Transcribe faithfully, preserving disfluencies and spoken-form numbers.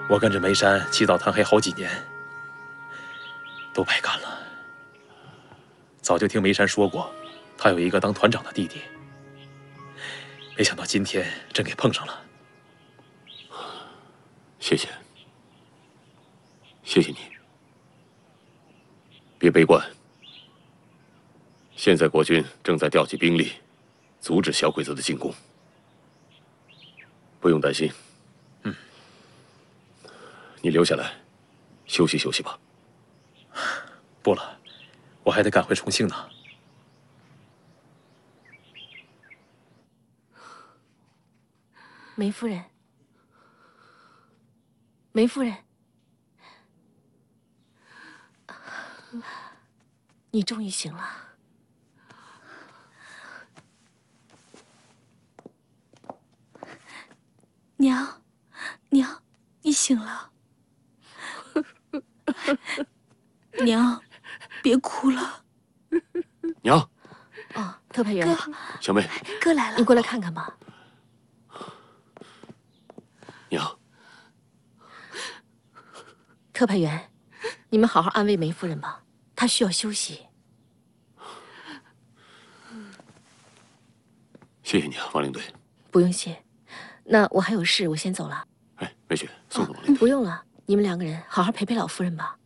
我跟着梅山起早贪黑好几年，都白干了。早就听梅山说过，他有一个当团长的弟弟，没想到今天真给碰上了。 谢谢，谢谢你。别悲观，现在国军正在调集兵力，阻止小鬼子的进攻，不用担心。 嗯， 你留下来，休息休息吧。 不了，我还得赶回重庆呢。 梅夫人，梅夫人，你终于醒了。 娘，娘，你醒了。娘，别哭了。 娘。 哦，特派员。 哥， 小妹， 哥来了， 你过来看看吧。 娘。 特派员，你们好好安慰梅夫人吧，她需要休息。 谢谢你啊，王领队。 不用谢，那我还有事，我先走了。 哎，梅雪，送送王领队。 不用了，你们两个人好好陪陪老夫人吧。